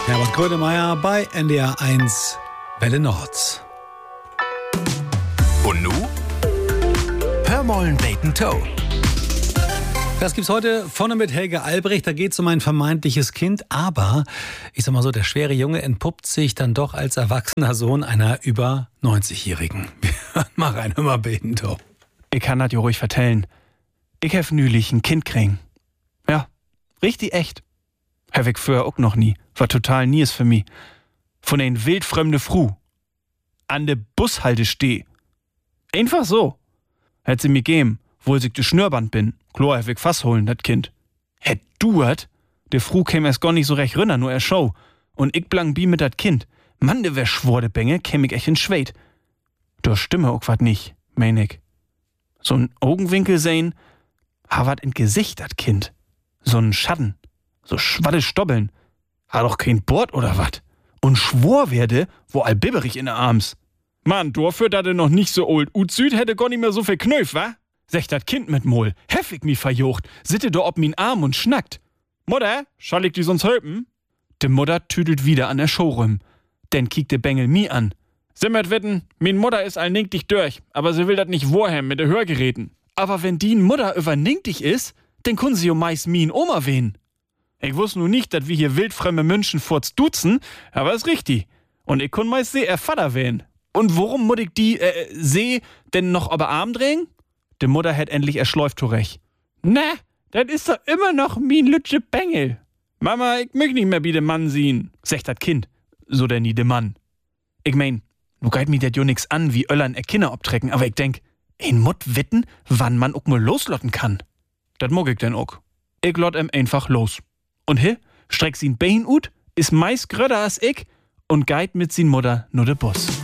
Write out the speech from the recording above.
Herbert Grönemeyer bei NDR 1 Welle Nord. Und nu? Hör mollen Bacon Toe. Das gibt's heute vorne mit Helge Albrecht. Da geht's um ein vermeintliches Kind. Aber, ich sag mal so, der schwere Junge entpuppt sich dann doch als erwachsener Sohn einer über 90-Jährigen. Wir hören mal rein, hör mal Bacon Toe. Ich kann das ja ruhig vertellen. Ich hef nülich ein Kind kriegen. Ja, richtig echt. Hef ich früher auch noch nie. War total nies für mich. Von ein wildfremde Fru. An de Bushalte steh. Einfach so. Hätt sie mir geben, wo ich de Schnürband bin. Klar hef ich Fass holen, dat Kind. Hätt du hat? De Fru käm erst gar nicht so recht rinner, nur er Show. Und ich blang bi mit dat Kind. Mann, de wär schworde Bänge, käm ich echt in Schwed. Da stimme auch wat nicht, mein ich. So'n Augenwinkel sehen, ha wat in Gesicht dat Kind. So'n Schatten, so schwadde Stobbeln. Ha doch kein Bord oder wat. Und schwor werde, wo all bibberig in der Arms. Mann, dafür, dat er noch nicht so old Süd hätte gar nicht mehr so viel Knöf, wa? Secht dat Kind mit Mol, heffig mi verjocht, sitte do ob min Arm und schnackt. Mutter, schall ich die sonst hölpen? De Mutter tüdelt wieder an der Showroom. Denn kiekt de Bengel mi an. Simmert wetten, min Mutter is allninktig durch, aber sie will dat nicht wohem mit de Hörgeräten. Aber wenn die Mutter überninktig is, dann kun sie jo meist min Oma wehen. Ich wuss nu nicht, dat wir hier wildfremde München furz duzen, aber is richtig. Und ich kun meist er Vater wehen. Und worum muss ich die, denn noch aber Arm drehen? De Mutter hätt endlich erschläuft zurecht. Na, dat is doch immer noch min lütsche Bengel. Mama, ich möcht nicht mehr bi de Mann sehen, sagt dat Kind. So denn nie de Mann. Ich mein, nu geit mi dat jo nix an, wie Öllern Kinder obtrecken, aber ich denk, ein Mutt witten, wann man auch mal loslotten kann. Dat mag ich denn auch. Ich lot einfach los. Und streckt sin Bein ut, is meist gröder als ich und geit mit sin Mutter nur de Bus.